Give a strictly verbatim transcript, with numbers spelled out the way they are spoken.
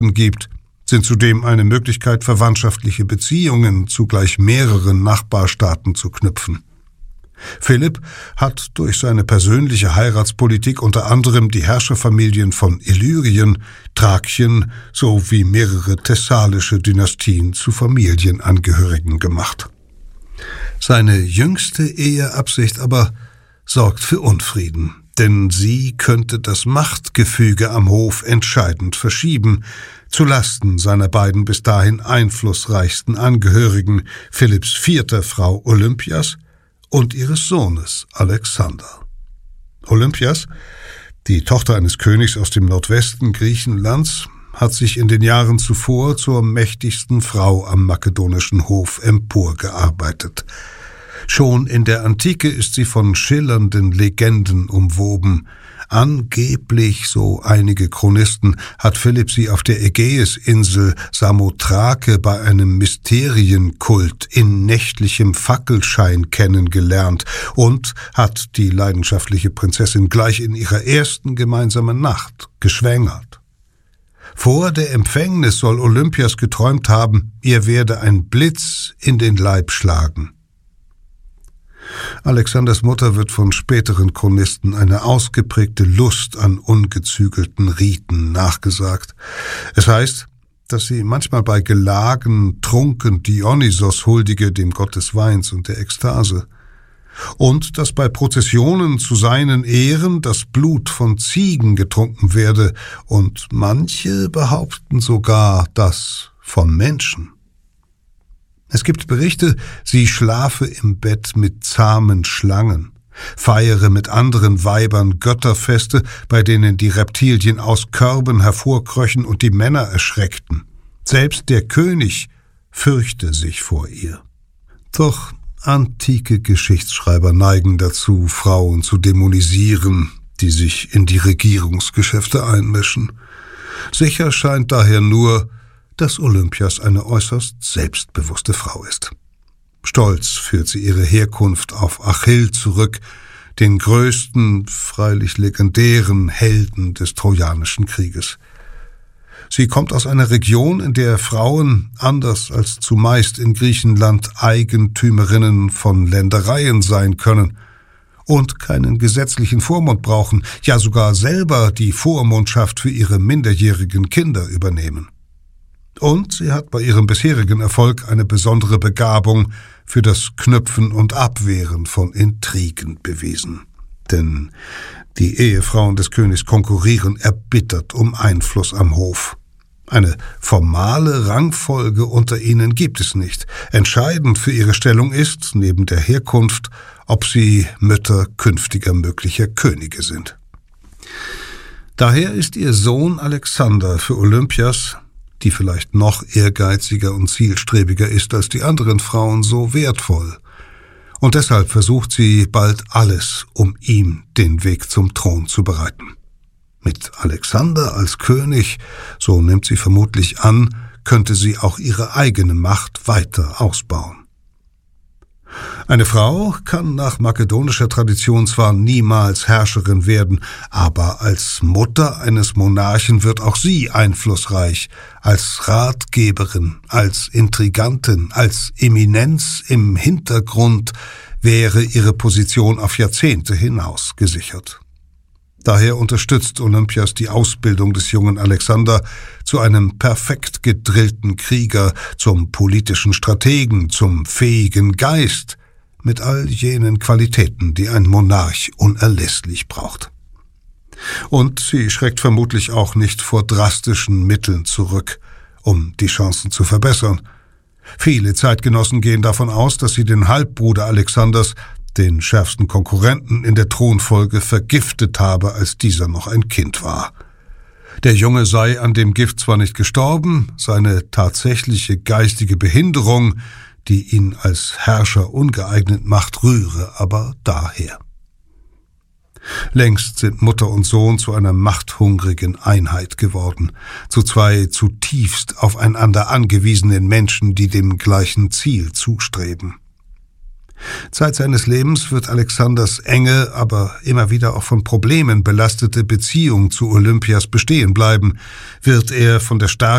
Kontakten gibt, sind zudem eine Möglichkeit, verwandtschaftliche Beziehungen zu gleich mehreren Nachbarstaaten zu knüpfen. Philipp hat durch seine persönliche Heiratspolitik unter anderem die Herrscherfamilien von Illyrien, Thrakien sowie mehrere thessalische Dynastien zu Familienangehörigen gemacht. Seine jüngste Eheabsicht aber sorgt für Unfrieden, denn sie könnte das Machtgefüge am Hof entscheidend verschieben, zu Lasten seiner beiden bis dahin einflussreichsten Angehörigen, Philipps vierter Frau Olympias und ihres Sohnes Alexander. Olympias, die Tochter eines Königs aus dem Nordwesten Griechenlands, hat sich in den Jahren zuvor zur mächtigsten Frau am makedonischen Hof emporgearbeitet. Schon in der Antike ist sie von schillernden Legenden umwoben. Angeblich, so einige Chronisten, hat Philipp sie auf der Ägäisinsel Samothrake bei einem Mysterienkult in nächtlichem Fackelschein kennengelernt und hat die leidenschaftliche Prinzessin gleich in ihrer ersten gemeinsamen Nacht geschwängert. Vor der Empfängnis soll Olympias geträumt haben, ihr werde ein Blitz in den Leib schlagen. Alexanders Mutter wird von späteren Chronisten eine ausgeprägte Lust an ungezügelten Riten nachgesagt. Es heißt, dass sie manchmal bei Gelagen trunken Dionysos huldige, dem Gott des Weins und der Ekstase, und dass bei Prozessionen zu seinen Ehren das Blut von Ziegen getrunken werde, und manche behaupten sogar das von Menschen. Es gibt Berichte, sie schlafe im Bett mit zahmen Schlangen, feiere mit anderen Weibern Götterfeste, bei denen die Reptilien aus Körben hervorkröchen und die Männer erschreckten. Selbst der König fürchte sich vor ihr. Doch antike Geschichtsschreiber neigen dazu, Frauen zu dämonisieren, die sich in die Regierungsgeschäfte einmischen. Sicher scheint daher nur, dass Olympias eine äußerst selbstbewusste Frau ist. Stolz führt sie ihre Herkunft auf Achill zurück, den größten, freilich legendären Helden des Trojanischen Krieges. Sie kommt aus einer Region, in der Frauen, anders als zumeist in Griechenland, Eigentümerinnen von Ländereien sein können und keinen gesetzlichen Vormund brauchen, ja sogar selber die Vormundschaft für ihre minderjährigen Kinder übernehmen. Und sie hat bei ihrem bisherigen Erfolg eine besondere Begabung für das Knüpfen und Abwehren von Intrigen bewiesen. Denn die Ehefrauen des Königs konkurrieren erbittert um Einfluss am Hof. Eine formale Rangfolge unter ihnen gibt es nicht. Entscheidend für ihre Stellung ist, neben der Herkunft, ob sie Mütter künftiger möglicher Könige sind. Daher ist ihr Sohn Alexander für Olympias, die vielleicht noch ehrgeiziger und zielstrebiger ist als die anderen Frauen, so wertvoll. Und deshalb versucht sie bald alles, um ihm den Weg zum Thron zu bereiten. Mit Alexander als König, so nimmt sie vermutlich an, könnte sie auch ihre eigene Macht weiter ausbauen. Eine Frau kann nach makedonischer Tradition zwar niemals Herrscherin werden, aber als Mutter eines Monarchen wird auch sie einflussreich, als Ratgeberin, als Intrigantin, als Eminenz im Hintergrund wäre ihre Position auf Jahrzehnte hinaus gesichert. Daher unterstützt Olympias die Ausbildung des jungen Alexander zu einem perfekt gedrillten Krieger, zum politischen Strategen, zum fähigen Geist, mit all jenen Qualitäten, die ein Monarch unerlässlich braucht. Und sie schreckt vermutlich auch nicht vor drastischen Mitteln zurück, um die Chancen zu verbessern. Viele Zeitgenossen gehen davon aus, dass sie den Halbbruder Alexanders, den schärfsten Konkurrenten in der Thronfolge, vergiftet habe, als dieser noch ein Kind war. Der Junge sei an dem Gift zwar nicht gestorben, seine tatsächliche geistige Behinderung, die ihn als Herrscher ungeeignet macht, rühre aber daher. Längst sind Mutter und Sohn zu einer machthungrigen Einheit geworden, zu zwei zutiefst aufeinander angewiesenen Menschen, die dem gleichen Ziel zustreben. Zeit seines Lebens wird Alexanders enge, aber immer wieder auch von Problemen belastete Beziehung zu Olympias bestehen bleiben. Wird er von der starken